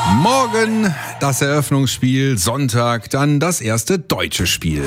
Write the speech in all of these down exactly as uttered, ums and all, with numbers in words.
Morgen das Eröffnungsspiel, Sonntag dann das erste deutsche Spiel.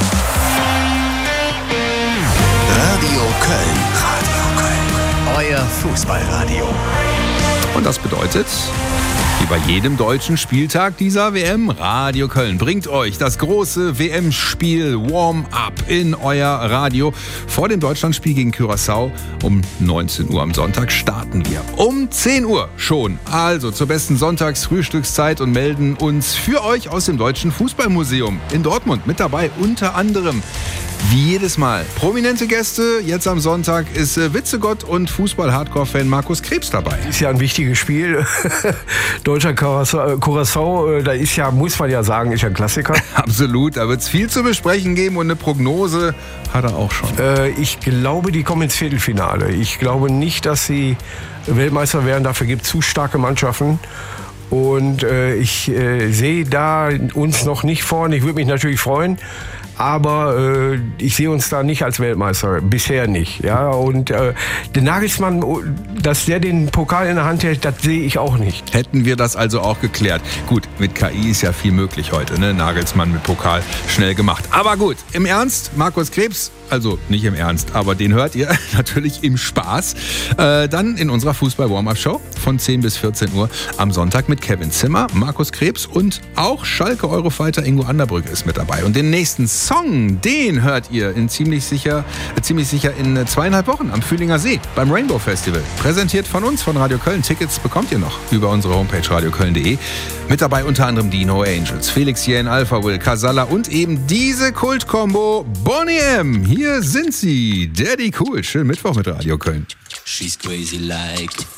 Radio Köln. Radio Köln. Euer Fußballradio. Und das bedeutet, wie bei jedem deutschen Spieltag dieser W M, Radio Köln bringt euch das große W M-Spiel Warm-Up in euer Radio. Vor dem Deutschlandspiel gegen Curaçao um neunzehn Uhr am Sonntag starten wir. Um zehn Uhr schon. Also zur besten Sonntagsfrühstückszeit und melden uns für euch aus dem Deutschen Fußballmuseum in Dortmund. Mit dabei unter anderem, wie jedes Mal, prominente Gäste. Jetzt am Sonntag ist äh, Witzegott und Fußball-Hardcore-Fan Markus Krebs dabei. Ist ja ein wichtiges Spiel. Deutscher Curaçao, da ist ja, muss man ja sagen, ist ja ein Klassiker. Absolut, da wird es viel zu besprechen geben und eine Prognose hat er auch schon. Äh, ich glaube, die kommen ins Viertelfinale. Ich glaube nicht, dass sie Weltmeister werden. Dafür gibt es zu starke Mannschaften. Und äh, ich äh, sehe da uns noch nicht vorne. Ich würde mich natürlich freuen. Aber äh, ich sehe uns da nicht als Weltmeister, bisher nicht. Ja? Und äh, der Nagelsmann, dass der den Pokal in der Hand hält, das sehe ich auch nicht. Hätten wir das also auch geklärt. Gut, mit K I ist ja viel möglich heute, ne? Nagelsmann mit Pokal schnell gemacht. Aber gut, im Ernst, Markus Krebs, also nicht im Ernst, aber den hört ihr natürlich im Spaß. Äh, dann in unserer Fußball-Warm-Up-Show von zehn bis vierzehn Uhr am Sonntag mit Kevin Zimmer, Markus Krebs und auch Schalke-Eurofighter Ingo Anderbrück ist mit dabei. Und den nächsten Song, den hört ihr in ziemlich sicher, äh, ziemlich sicher in zweieinhalb Wochen am Fühlinger See beim Rainbow Festival. Präsentiert von uns, von Radio Köln. Tickets bekommt ihr noch über unsere Homepage radio köln punkt de. Mit dabei unter anderem die No Angels, Felix Jähn, Alpha Will, Casalla und eben diese Kultkombo Boney M. Hier sind sie, Daddy Cool. Schönen Mittwoch mit Radio Köln. She's crazy like